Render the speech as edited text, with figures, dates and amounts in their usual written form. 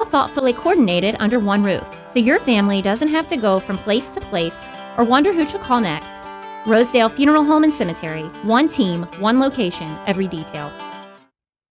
thoughtfully coordinated under one roof, so your family doesn't have to go from place to place or wonder who to call next. Rosedale Funeral Home and Cemetery. One team, one location, every detail.